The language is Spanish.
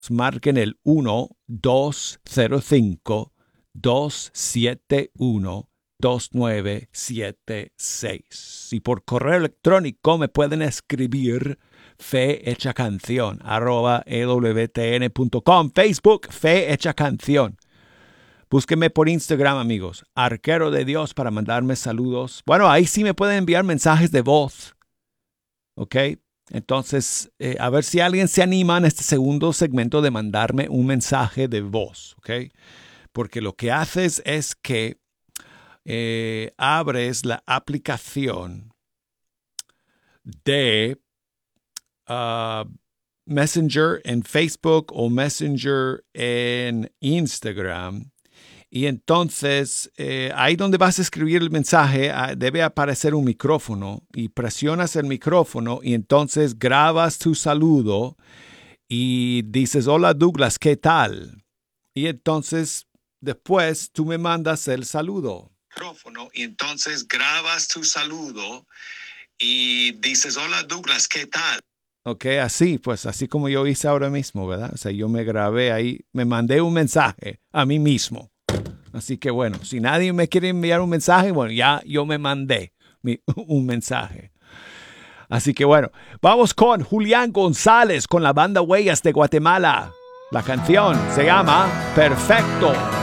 marquen el 1-205-271-2976. Y por correo electrónico me pueden escribir fehechacanción@ewtn.com. Facebook, Fe Hecha Canción. Búsquenme por Instagram, amigos. Arquero de Dios, para mandarme saludos. Bueno, ahí sí me pueden enviar mensajes de voz. ¿Ok? Entonces, a ver si alguien se anima en este segundo segmento de mandarme un mensaje de voz. ¿Ok? Porque lo que haces es que abres la aplicación de Messenger en Facebook o Messenger en Instagram. Y entonces, ahí donde vas a escribir el mensaje, debe aparecer un micrófono y presionas el micrófono y entonces grabas tu saludo y dices, hola Douglas, ¿qué tal? Y entonces, después tú me mandas el saludo. Y entonces grabas tu saludo y dices, hola Douglas, ¿qué tal? Ok, así, pues así como yo hice ahora mismo, ¿verdad? O sea, yo me grabé ahí, me mandé un mensaje a mí mismo. Así que bueno, si nadie me quiere enviar un mensaje, bueno, ya yo me mandé un mensaje. Así que bueno, vamos con Julián González con la banda Huellas de Guatemala. La canción se llama Perfecto.